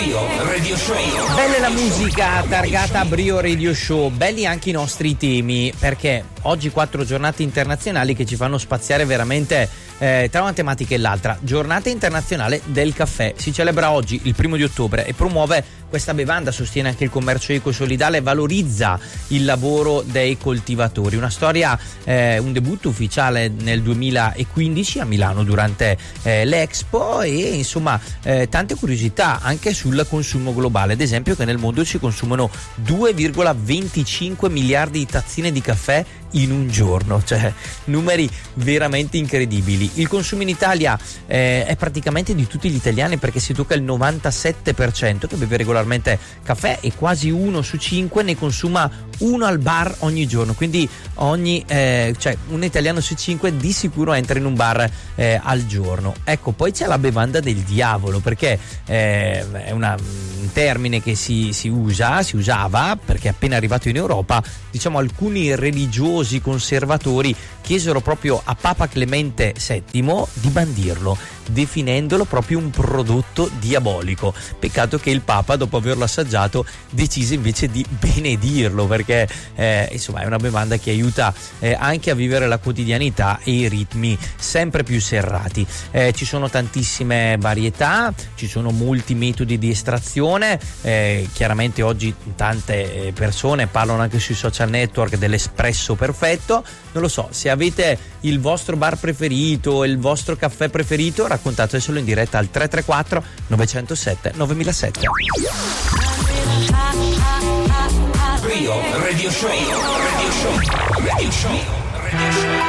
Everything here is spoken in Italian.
Brio Radio Show. Bella la musica targata Brio Radio Show, belli anche i nostri temi, perché oggi 4 giornate internazionali che ci fanno spaziare veramente tra una tematica e l'altra. Giornata internazionale del caffè, si celebra oggi il 1° di ottobre e promuove questa bevanda, sostiene anche il commercio eco e solidale, valorizza il lavoro dei coltivatori. Una storia, un debutto ufficiale nel 2015 a Milano durante l'Expo e insomma tante curiosità anche sul consumo globale, ad esempio che nel mondo si consumano 2,25 miliardi di tazzine di caffè in un giorno, cioè numeri veramente incredibili. Il consumo in Italia è praticamente di tutti gli italiani, perché si tocca il 97% che beve regolarmente caffè e quasi 1 su 5 ne consuma uno al bar ogni giorno, quindi cioè un italiano su 5 di sicuro entra in un bar al giorno. Ecco, poi c'è la bevanda del diavolo, perché è un termine che si usava perché appena arrivato in Europa, diciamo, alcuni religiosi conservatori chiesero proprio a Papa Clemente VII di bandirlo, definendolo proprio un prodotto diabolico. Peccato che il Papa, dopo averlo assaggiato, decise invece di benedirlo, perché insomma è una bevanda che aiuta anche a vivere la quotidianità e i ritmi sempre più serrati. Ci sono tantissime varietà, ci sono molti metodi di estrazione, chiaramente oggi tante persone parlano anche sui social network dell'espresso perfetto. Non lo so, se avete il vostro bar preferito, il vostro caffè preferito, raccontatecelo in diretta al 334 907 9007. Brio Radio Show. Radio Show. Radio Show. Radio Show.